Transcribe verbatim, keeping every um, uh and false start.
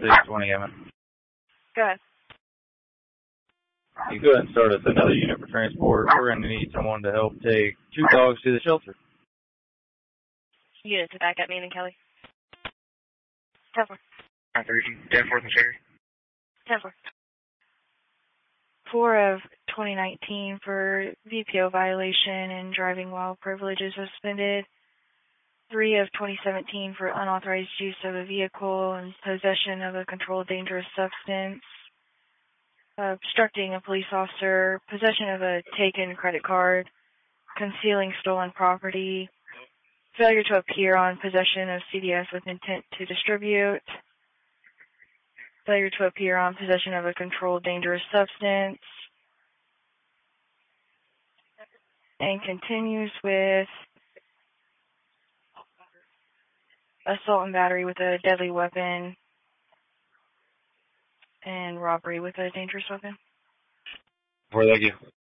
six twenty, Emmett. Go ahead. You go ahead and start us another unit for transport. We're going to need someone to help take two dogs to the shelter. Unit to back up, me and Kelly. ten four. nine thirty, ten four and Sherry. ten four. four of twenty nineteen for V P O violation and driving while privileges suspended. three of twenty seventeen for unauthorized use of a vehicle and possession of a controlled dangerous substance. Obstructing a police officer, possession of a taken credit card, concealing stolen property, failure to appear on possession of C D S with intent to distribute, failure to appear on possession of a controlled dangerous substance, and continues with assault and battery with a deadly weapon, and robbery with a dangerous weapon. Thank you.